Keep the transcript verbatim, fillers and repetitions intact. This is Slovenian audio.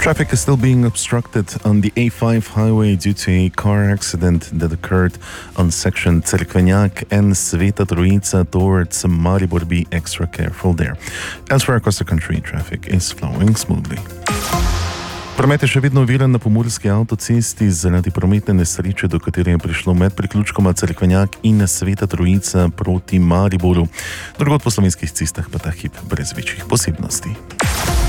Traffic is still being obstructed on the A five highway due to a car accident that occurred on section Cerkvenjak and Sveta Trojica towards Maribor. Be extra careful there. Elsewhere across the country, traffic is flowing smoothly. Promet je še vedno oviran na pomurski avtocesti zaradi prometne nesreče, do katere je prišlo med priključkoma Cerkvenjak in Sveta Trojica proti Mariboru. Drugod po slovenskih cestah pa ta hip brez večjih posebnosti.